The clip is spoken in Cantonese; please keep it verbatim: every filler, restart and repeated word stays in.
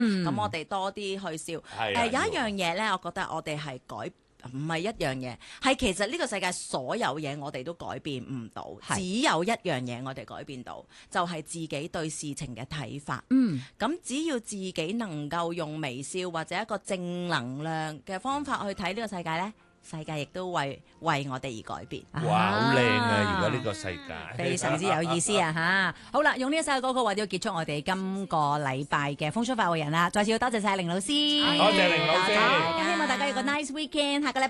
咁、 嗯、 我哋多啲去笑。誒、 係呃、有一樣嘢咧，我覺得我哋係改。唔係一樣嘢，係其實呢個世界所有嘢我哋都改變唔到，只有一樣嘢我哋改變到，就係、是、自己對事情嘅睇法。 嗯， 咁只要自己能夠用微笑或者一個正能量嘅方法去睇呢個世界呢，世界亦都為為我哋而改變。 哇，好靚啊！而家呢個世界非常之有意思啊嚇！好啦，用呢一首歌曲為咗結束我哋今個禮拜嘅風騷快活人啦，再次要多謝晒凌老師， 多謝凌老師， 希望大家有個 nice weekend，下個禮拜